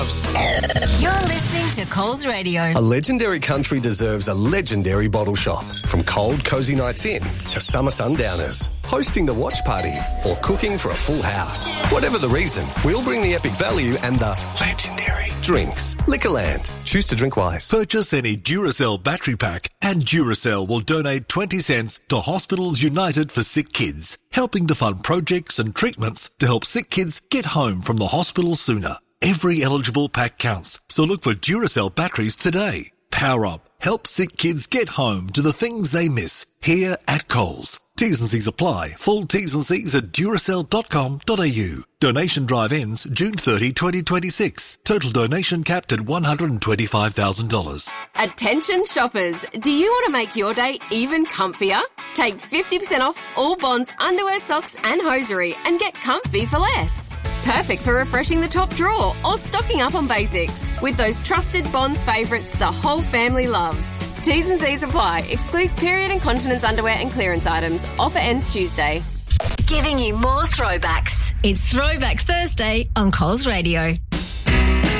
You're listening to Coles Radio. A legendary country deserves a legendary bottle shop. From cold, cosy nights in to summer sundowners, hosting the watch party or cooking for a full house. Whatever the reason, we'll bring the epic value and the legendary drinks. Liquorland. Choose to drink wise. Purchase any Duracell battery pack and Duracell will donate 20 cents to Hospitals United for Sick Kids, helping to fund projects and treatments to help sick kids get home from the hospital sooner. Every eligible pack counts, so look for Duracell batteries today. Power up. Help sick kids get home to the things they miss here at Coles. T's and C's apply. Full T's and C's at duracell.com.au. Donation drive ends June 30, 2026. Total donation capped at $125,000. Attention shoppers, do you want to make your day even comfier? Take 50% off all Bonds, underwear, socks and hosiery and get comfy for less. Perfect for refreshing the top drawer or stocking up on basics with those trusted Bonds favourites the whole family loves. T's and C's apply. Excludes period and continence underwear and clearance items. Offer ends Tuesday. Giving you more throwbacks. It's Throwback Thursday on Coles Radio.